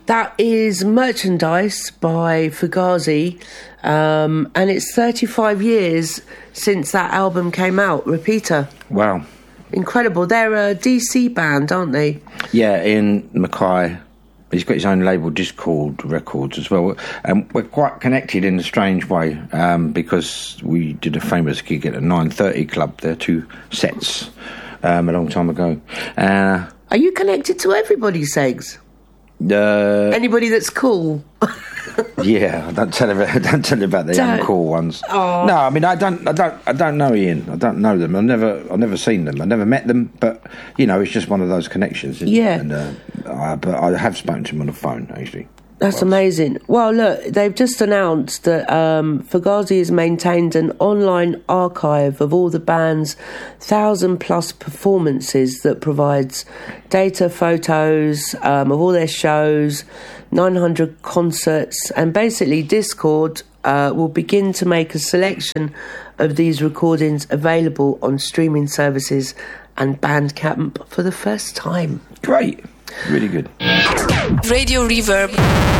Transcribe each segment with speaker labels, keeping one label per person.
Speaker 1: That is merchandise by Fugazi, and it's 35 years since that album came out, Repeater.
Speaker 2: Wow.
Speaker 1: Incredible. They're a DC band, aren't they?
Speaker 2: Yeah, Ian Mackay. He's got his own label, Discord Records, as well. And we're quite connected in a strange way, because we did a famous gig at a 9:30 Club. There are 2 sets a long time ago.
Speaker 1: Are you connected to everybody, Segs? Anybody that's cool?
Speaker 2: Yeah, don't tell you about the uncool ones.
Speaker 1: Oh.
Speaker 2: No, I mean I don't know Ian. I don't know them. I've never seen them. I've never met them. But it's just one of those connections.
Speaker 1: Yeah.
Speaker 2: And but I have spoken to him on the phone actually.
Speaker 1: That's amazing. Well, look, they've just announced that Fugazi has maintained an online archive of all the band's 1,000+ performances that provides data, photos of all their shows, 900 concerts, and basically Discord will begin to make a selection of these recordings available on streaming services and Bandcamp for the first time.
Speaker 2: Great. Really good.
Speaker 3: Radio Reverb.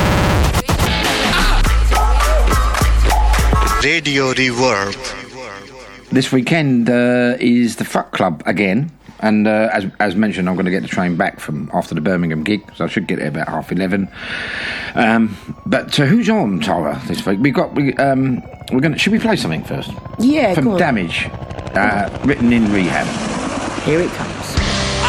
Speaker 4: Radio Reverb.
Speaker 2: This weekend is the Fuck Club again, and as mentioned, I'm going to get the train back from after the Birmingham gig, so I should get there about 11:30. But who's on, Tara, this week? Should we play something first?
Speaker 1: Yeah,
Speaker 2: from Damage, written in Rehab.
Speaker 1: Here it comes.